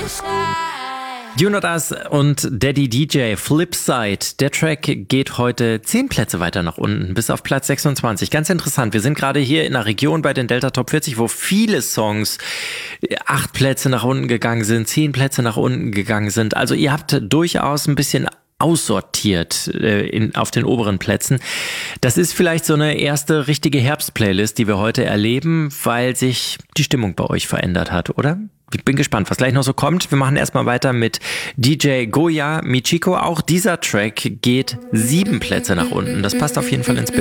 You Not Us und Daddy DJ Flipside. Der Track geht heute 10 Plätze weiter nach unten, bis auf Platz 26. Ganz interessant. Wir sind gerade hier in einer Region bei den Delta Top 40, wo viele Songs 8 Plätze nach unten gegangen sind, 10 Plätze nach unten gegangen sind. Also ihr habt durchaus ein bisschen aussortiert auf den oberen Plätzen. Das ist vielleicht so eine erste richtige Herbstplaylist, die wir heute erleben, weil sich die Stimmung bei euch verändert hat, oder? Ich bin gespannt, was gleich noch so kommt. Wir machen erstmal weiter mit DJ Goya Michiko. Auch dieser Track geht 7 Plätze nach unten. Das passt auf jeden Fall ins Bild.